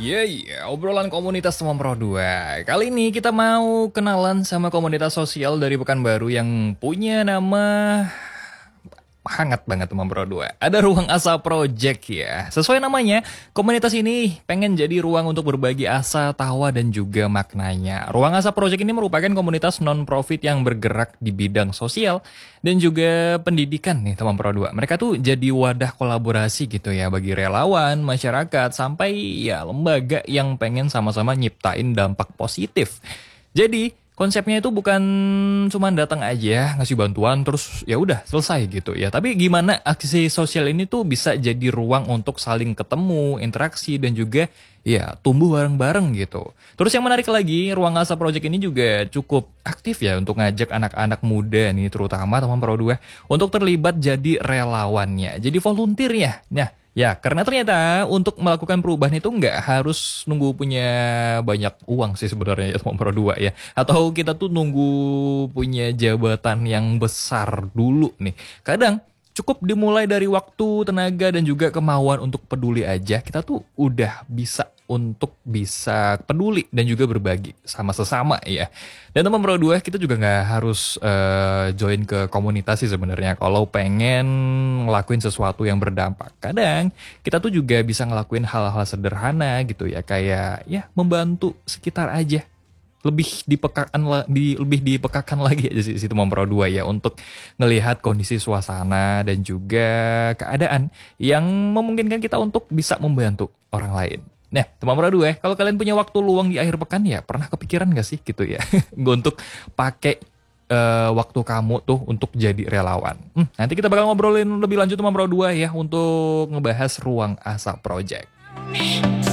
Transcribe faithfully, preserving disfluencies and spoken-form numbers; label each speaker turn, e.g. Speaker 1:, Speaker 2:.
Speaker 1: Iya, iya, obrolan komunitas teman Pro dua. Kali ini kita mau kenalan sama komunitas sosial dari Pekanbaru yang punya nama hangat banget teman Pro dua. Ada Ruang Asa Project ya. Sesuai namanya, komunitas ini pengen jadi ruang untuk berbagi asa, tawa, dan juga maknanya. Ruang Asa Project ini merupakan komunitas non-profit yang bergerak di bidang sosial dan juga pendidikan nih teman Pro dua. Mereka tuh jadi wadah kolaborasi gitu ya bagi relawan, masyarakat, sampai ya lembaga yang pengen sama-sama nyiptain dampak positif. Jadi konsepnya itu bukan cuma datang aja ngasih bantuan terus ya udah selesai gitu ya. Tapi gimana aksi sosial ini tuh bisa jadi ruang untuk saling ketemu, interaksi dan juga ya tumbuh bareng-bareng gitu. Terus yang menarik lagi, Ruang Asa Project ini juga cukup aktif ya untuk ngajak anak-anak muda nih terutama teman Pro dua untuk terlibat jadi relawannya. Jadi volunteer ya. Nah, ya, karena ternyata untuk melakukan perubahan itu nggak harus nunggu punya banyak uang sih sebenarnya ya teman Pro dua ya. Atau kita tuh nunggu punya jabatan yang besar dulu nih. Kadang cukup dimulai dari waktu, tenaga, dan juga kemauan untuk peduli aja. Kita tuh udah bisa untuk bisa peduli dan juga berbagi sama sesama ya. Dan teman Pro dua kita juga nggak harus eh, join ke komunitas sih sebenarnya kalau pengen ngelakuin sesuatu yang berdampak. Kadang kita tuh juga bisa ngelakuin hal-hal sederhana gitu ya, kayak ya membantu sekitar aja. Lebih dipekakan la- di lebih dipekakan lagi aja sih si teman Pro dua ya untuk ngelihat kondisi suasana dan juga keadaan yang memungkinkan kita untuk bisa membantu orang lain. Nah, teman Pro dua, kalau kalian punya waktu luang di akhir pekan ya, pernah kepikiran gak sih gitu ya, untuk pakai eh, waktu kamu tuh untuk jadi relawan. Hmm, nanti kita bakal ngobrolin lebih lanjut teman Pro dua ya untuk ngebahas Ruang Asa Project.